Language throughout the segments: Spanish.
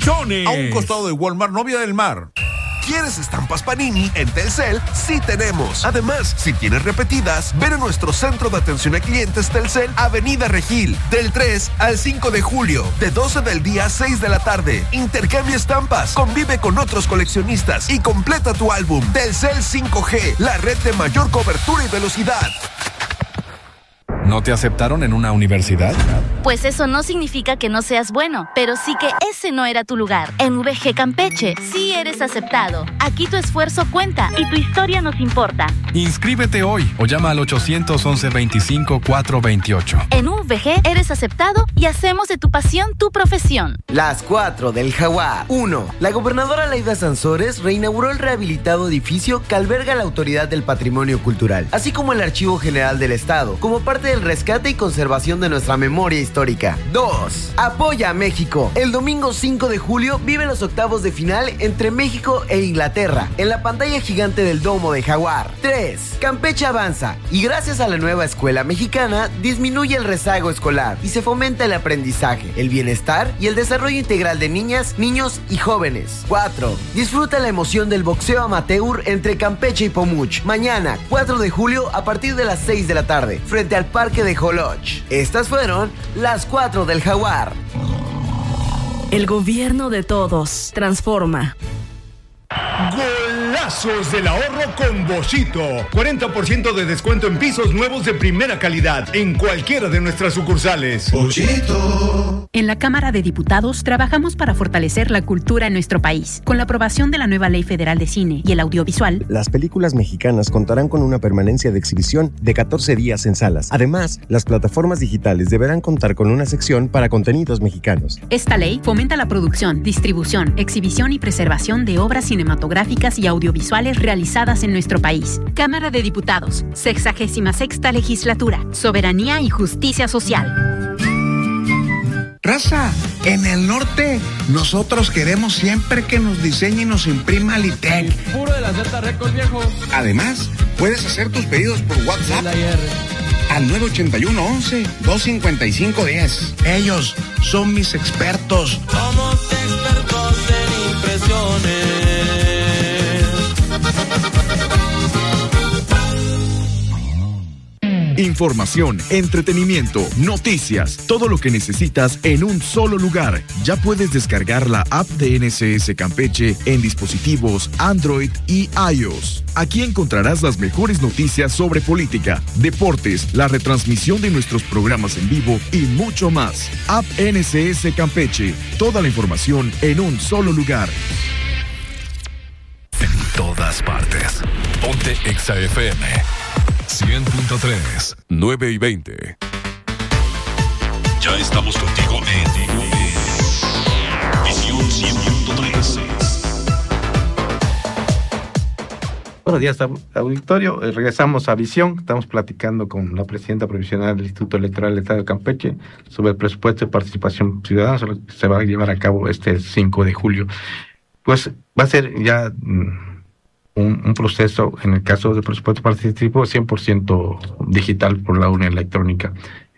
colchones. A un costado de Walmart Novia del Mar. ¿Quieres estampas Panini? En Telcel sí tenemos. Además, si tienes repetidas, ven a nuestro centro de atención a clientes Telcel, Avenida Regil, del 3 al 5 de julio, de 12 del día a 6 de la tarde. Intercambia estampas, convive con otros coleccionistas y completa tu álbum. Telcel 5G, la red de mayor cobertura y velocidad. ¿No te aceptaron en una universidad? Pues eso no significa que no seas bueno, pero sí que ese no era tu lugar. En VG Campeche sí eres aceptado. Aquí tu esfuerzo cuenta y tu historia nos importa. Inscríbete hoy o llama al 811-25-428. En VG eres aceptado y hacemos de tu pasión tu profesión. Las 4 del Jaguar. 1. La gobernadora Laida Sansores reinauguró el rehabilitado edificio que alberga la Autoridad del Patrimonio Cultural, así como el Archivo General del Estado, como parte del rescate y conservación de nuestra memoria histórica. 2. Apoya a México. El domingo 5 de julio vive los octavos de final entre México e Inglaterra en la pantalla gigante del Domo de Jaguar. 3. Campeche avanza y gracias a la nueva escuela mexicana disminuye el rezago escolar y se fomenta el aprendizaje, el bienestar y el desarrollo integral de niñas, niños y jóvenes. 4. Disfruta la emoción del boxeo amateur entre Campeche y Pomuch. Mañana, 4 de julio a partir de las 6 de la tarde, frente al Parque de Joloch. Estas fueron las 4 del Jaguar. El gobierno de todos transforma. Golazos del ahorro con Boschito. 40% de descuento en pisos nuevos de primera calidad en cualquiera de nuestras sucursales. Boschito. En la Cámara de Diputados trabajamos para fortalecer la cultura en nuestro país. Con la aprobación de la nueva Ley Federal de Cine y el Audiovisual, las películas mexicanas contarán con una permanencia de exhibición de 14 días en salas. Además, las plataformas digitales deberán contar con una sección para contenidos mexicanos. Esta ley fomenta la producción, distribución, exhibición y preservación de obras cinematográficas y audiovisuales realizadas en nuestro país. Cámara de Diputados, 66ª Legislatura, Soberanía y Justicia Social. Raza, en el norte, nosotros queremos siempre que nos diseñe y nos imprima Litec. Puro de la Z Record, viejo. Además, puedes hacer tus pedidos por WhatsApp al 981-11-255-10. Ellos son mis expertos. Somos expertos en impresiones. Información, entretenimiento, noticias, todo lo que necesitas en un solo lugar. Ya puedes descargar la app de NSS Campeche en dispositivos Android y iOS. Aquí encontrarás las mejores noticias sobre política, deportes, la retransmisión de nuestros programas en vivo y mucho más. App NSS Campeche. Toda la información en un solo lugar. En todas partes. Ponte Exa FM 100.3, 9 y 20. Ya estamos contigo en Visión 100.3. Buenos días, auditorio. Regresamos a Visión. Estamos platicando con la presidenta provisional del Instituto Electoral del Estado de Campeche sobre el presupuesto de participación ciudadana que se va a llevar a cabo este 5 de julio. Pues va a ser ya un proceso, en el caso del presupuesto participativo, 100% digital por la urna electrónica.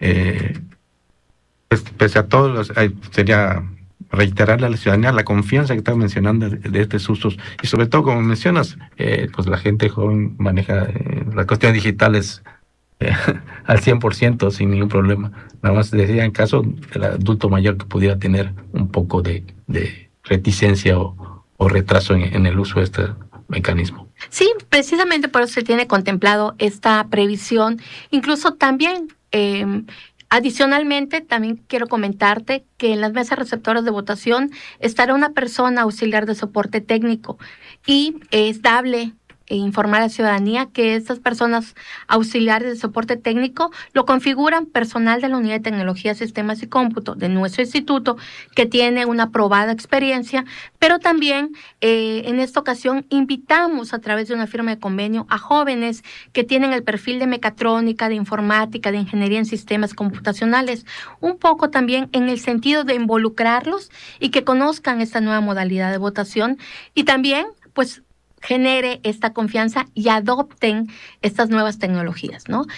Pese a todo, sería reiterarle a la ciudadanía la confianza que estaba mencionando de estos usos, y sobre todo, como mencionas, pues la gente joven maneja las cuestiones digitales al 100% sin ningún problema. Nada más decía en caso del adulto mayor que pudiera tener un poco de reticencia o retraso en el uso de este mecanismo. Sí, precisamente por eso se tiene contemplado esta previsión. Incluso también, adicionalmente, también quiero comentarte que en las mesas receptoras de votación estará una persona auxiliar de soporte técnico y es dable informar a la ciudadanía que estas personas auxiliares de soporte técnico lo configuran personal de la Unidad de Tecnología, Sistemas y Cómputo de nuestro instituto, que tiene una probada experiencia, pero también en esta ocasión invitamos a través de una firma de convenio a jóvenes que tienen el perfil de mecatrónica, de informática, de ingeniería en sistemas computacionales, un poco también en el sentido de involucrarlos y que conozcan esta nueva modalidad de votación y también, pues, genere esta confianza y adopten estas nuevas tecnologías, ¿no?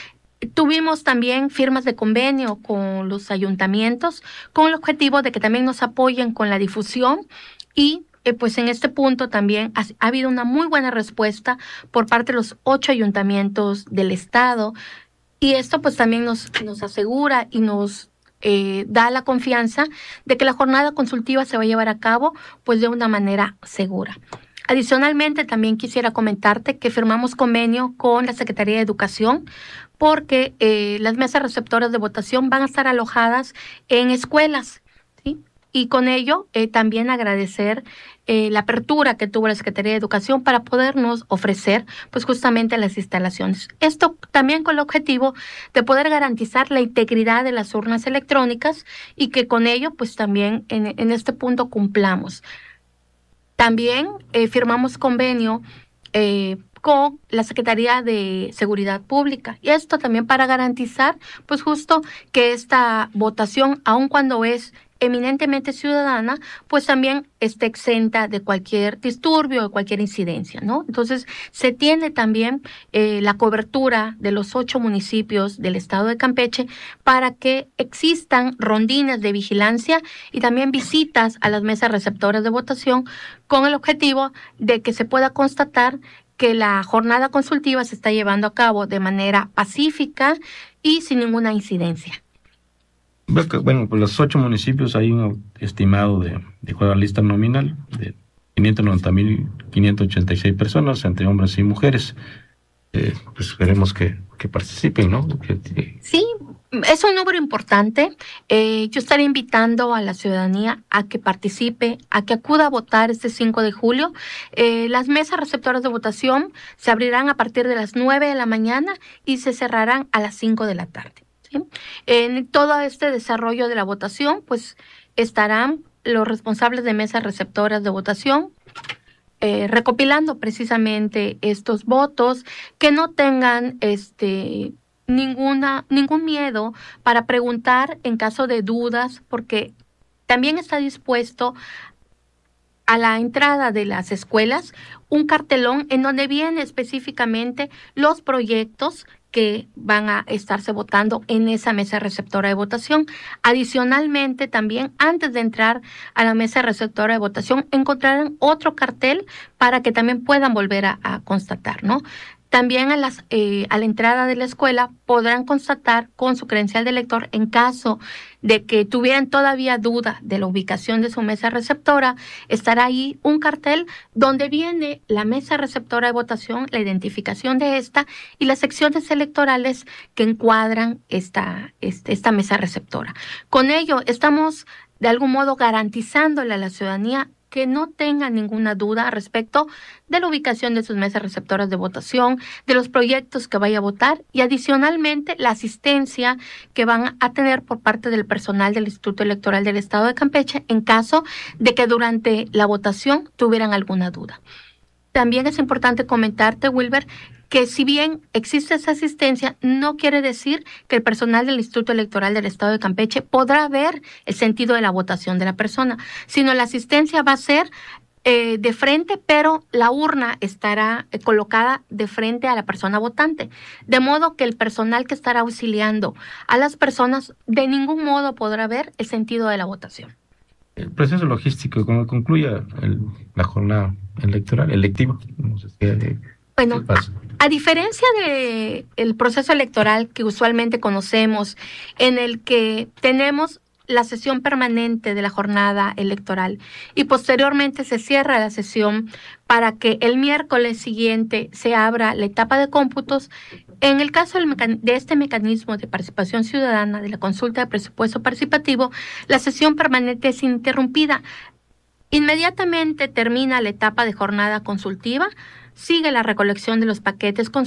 Tuvimos también firmas de convenio con los ayuntamientos con el objetivo de que también nos apoyen con la difusión y pues en este punto también ha habido una muy buena respuesta por parte de los 8 ayuntamientos del estado y esto pues también nos asegura y nos da la confianza de que la jornada consultiva se va a llevar a cabo pues de una manera segura. Adicionalmente, también quisiera comentarte que firmamos convenio con la Secretaría de Educación porque las mesas receptoras de votación van a estar alojadas en escuelas, ¿sí? Y con ello también agradecer la apertura que tuvo la Secretaría de Educación para podernos ofrecer pues justamente las instalaciones. Esto también con el objetivo de poder garantizar la integridad de las urnas electrónicas y que con ello pues también en este punto cumplamos. También firmamos convenio con la Secretaría de Seguridad Pública y esto también para garantizar pues justo que esta votación, aun cuando es eminentemente ciudadana, pues también esté exenta de cualquier disturbio o cualquier incidencia, ¿no? Entonces, se tiene también la cobertura de los 8 municipios del estado de Campeche para que existan rondines de vigilancia y también visitas a las mesas receptoras de votación con el objetivo de que se pueda constatar que la jornada consultiva se está llevando a cabo de manera pacífica y sin ninguna incidencia. Bueno, por los 8 municipios hay un estimado de acuerdo a la lista nominal de 590,586 personas, entre hombres y mujeres. Pues esperemos que participen, ¿no? Sí, es un número importante. Yo estaré invitando a la ciudadanía a que participe, a que acuda a votar este 5 de julio. Las mesas receptoras de votación se abrirán a partir de las 9 de la mañana y se cerrarán a las 5 de la tarde. ¿Sí? En todo este desarrollo de la votación, pues estarán los responsables de mesas receptoras de votación recopilando precisamente estos votos, que no tengan ningún miedo para preguntar en caso de dudas, porque también está dispuesto a la entrada de las escuelas un cartelón en donde viene específicamente los proyectos que van a estarse votando en esa mesa receptora de votación. Adicionalmente, también antes de entrar a la mesa receptora de votación, encontrarán otro cartel para que también puedan volver a constatar, ¿no? También a la entrada de la escuela podrán constatar con su credencial de elector, en caso de que tuvieran todavía duda de la ubicación de su mesa receptora, estará ahí un cartel donde viene la mesa receptora de votación, la identificación de esta y las secciones electorales que encuadran esta mesa receptora. Con ello estamos de algún modo garantizándole a la ciudadanía que no tengan ninguna duda respecto de la ubicación de sus mesas receptoras de votación, de los proyectos que vaya a votar y adicionalmente la asistencia que van a tener por parte del personal del Instituto Electoral del Estado de Campeche en caso de que durante la votación tuvieran alguna duda. También es importante comentarte, Wilber, que si bien existe esa asistencia, no quiere decir que el personal del Instituto Electoral del Estado de Campeche podrá ver el sentido de la votación de la persona, sino la asistencia va a ser de frente, pero la urna estará colocada de frente a la persona votante, de modo que el personal que estará auxiliando a las personas de ningún modo podrá ver el sentido de la votación. El proceso logístico, cuando concluya la jornada electiva, no sé si bueno, a diferencia del proceso electoral que usualmente conocemos, en el que tenemos la sesión permanente de la jornada electoral y posteriormente se cierra la sesión para que el miércoles siguiente se abra la etapa de cómputos, en el caso de este mecanismo de participación ciudadana de la consulta de presupuesto participativo, la sesión permanente es interrumpida. Inmediatamente termina la etapa de jornada consultiva, sigue la recolección de los paquetes